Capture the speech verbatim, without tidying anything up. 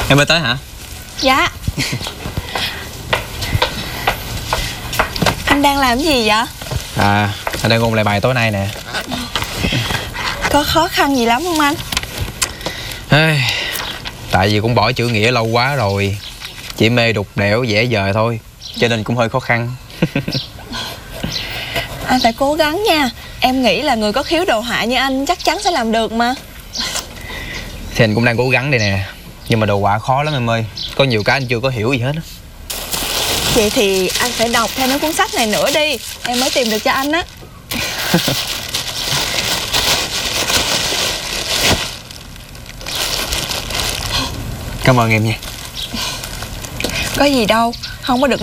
Em mới tới hả? Dạ. Anh đang làm gì vậy? À, anh đang ôn lại bài tối nay nè. Có khó khăn gì lắm không anh? Ê, tại vì cũng bỏ chữ nghĩa lâu quá rồi, chỉ mê đục đẽo vẽ vời thôi, cho nên cũng hơi khó khăn. Anh phải cố gắng nha. Em nghĩ là người có khiếu đồ họa như anh chắc chắn sẽ làm được mà. Thì anh cũng đang cố gắng đây nè, nhưng mà đồ họa khó lắm em ơi. Có nhiều cái anh chưa có hiểu gì hết á. Vậy thì anh phải đọc thêm mấy cuốn sách này nữa đi, em mới tìm được cho anh á. Cảm ơn em nha. Có gì đâu, không có được